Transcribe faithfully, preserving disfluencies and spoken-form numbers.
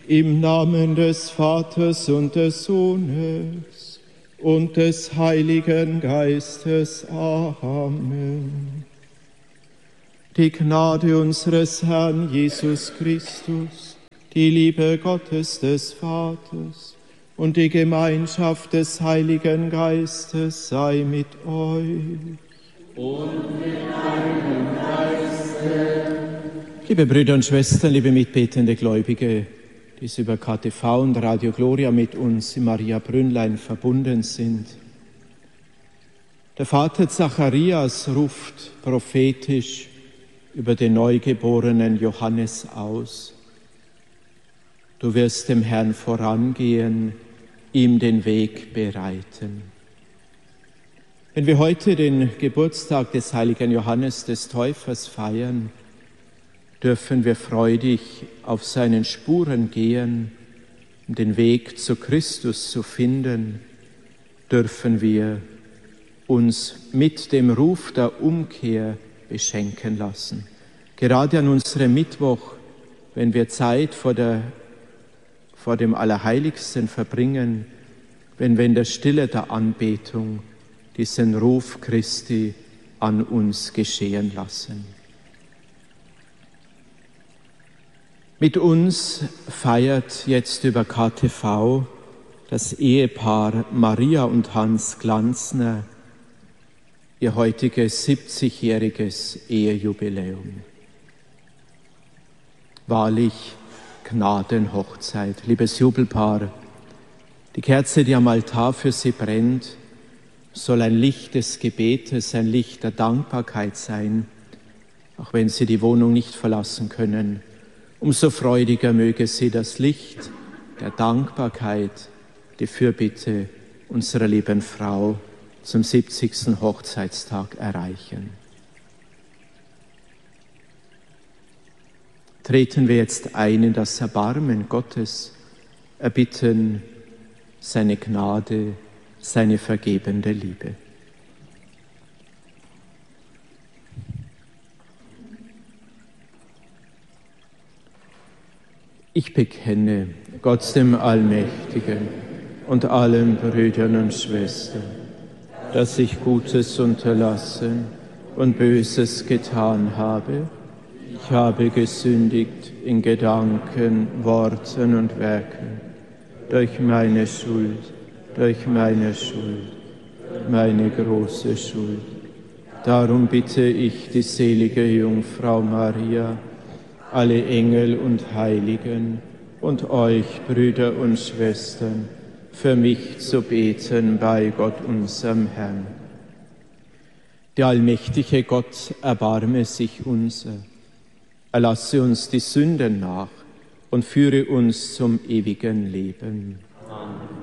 Im Namen des Vaters und des Sohnes und des Heiligen Geistes. Amen. Die Gnade unseres Herrn Jesus Christus, die Liebe Gottes des Vaters und die Gemeinschaft des Heiligen Geistes sei mit euch. Und mit deinem Geiste. Liebe Brüder und Schwestern, liebe mitbetende Gläubige, die über K T V und Radio Gloria mit uns im Maria Brünnlein verbunden sind. Der Vater Zacharias ruft prophetisch über den neugeborenen Johannes aus. Du wirst dem Herrn vorangehen, ihm den Weg bereiten. Wenn wir heute den Geburtstag des heiligen Johannes des Täufers feiern, dürfen wir freudig auf seinen Spuren gehen, um den Weg zu Christus zu finden, dürfen wir uns mit dem Ruf der Umkehr beschenken lassen. Gerade an unserem Mittwoch, wenn wir Zeit vor, der, vor dem Allerheiligsten verbringen, wenn wir in der Stille der Anbetung diesen Ruf Christi an uns geschehen lassen. Mit uns feiert jetzt über K T V das Ehepaar Maria und Hans Glanzner ihr heutiges siebzigjähriges Ehejubiläum. Wahrlich Gnadenhochzeit, liebes Jubelpaar. Die Kerze, die am Altar für Sie brennt, soll ein Licht des Gebetes, ein Licht der Dankbarkeit sein, auch wenn Sie die Wohnung nicht verlassen können. Umso freudiger möge Sie das Licht der Dankbarkeit, die Fürbitte unserer lieben Frau zum siebzigsten Hochzeitstag erreichen. Treten wir jetzt ein in das Erbarmen Gottes, erbitten seine Gnade, seine vergebende Liebe. Ich bekenne Gott dem Allmächtigen und allen Brüdern und Schwestern, dass ich Gutes unterlassen und Böses getan habe. Ich habe gesündigt in Gedanken, Worten und Werken, durch meine Schuld, durch meine Schuld, meine große Schuld. Darum bitte ich die selige Jungfrau Maria, alle Engel und Heiligen und euch, Brüder und Schwestern, für mich zu beten bei Gott, unserem Herrn. Der allmächtige Gott erbarme sich unser, erlasse uns die Sünden nach und führe uns zum ewigen Leben.